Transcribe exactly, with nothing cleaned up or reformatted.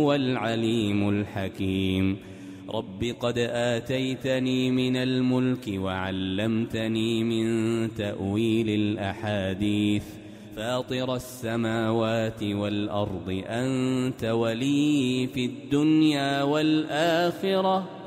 هو العليم الحكيم. رب قد آتيتني من الملك وعلمتني من تأويل الأحاديث فاطر السماوات والأرض أنت ولي في الدنيا والآخرة